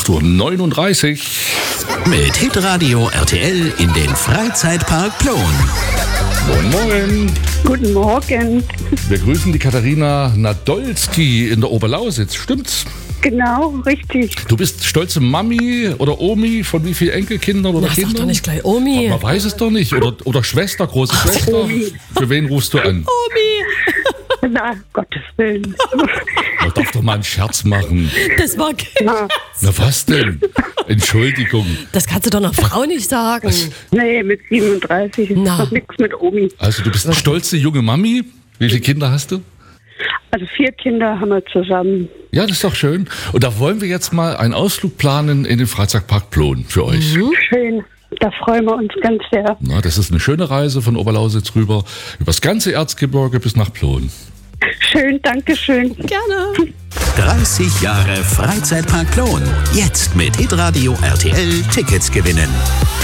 8:39 Uhr. Mit Hitradio RTL in den Freizeitpark Plon. Moin, moin. Guten Morgen. Wir grüßen die Katharina Nadolski in der Oberlausitz. Stimmt's? Genau, richtig. Du bist stolze Mami oder Omi von wie vielen Enkelkindern oder Sag Kindern? doch nicht gleich Omi. Man weiß es doch nicht. Oder Schwester, große Schwester. Omi. Für wen rufst du an? Omi. Na, Gottes Willen. Man darf doch mal einen Scherz machen. Das war Na, Na was denn? Entschuldigung. Das kannst du doch einer Frau nicht sagen. nee, mit 37 ist Na. noch nichts mit Omi. Also du bist eine stolze junge Mami. Wie viele Kinder hast du? Also 4 Kinder haben wir zusammen. Ja, das ist doch schön. Und da wollen wir jetzt mal einen Ausflug planen in den Freizeitpark Plon für euch. Schön. Da freuen wir uns ganz sehr. Na, das ist eine schöne Reise von Oberlausitz rüber, übers ganze Erzgebirge bis nach Plon. Schön, danke schön. Gerne. 30 Jahre Freizeitpark Plon. Jetzt mit Hitradio RTL Tickets gewinnen.